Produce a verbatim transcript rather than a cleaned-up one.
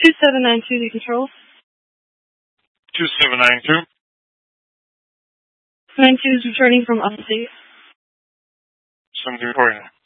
two seven nine two, the control. two seven nine two. nine two is returning from upstate. Something reporting.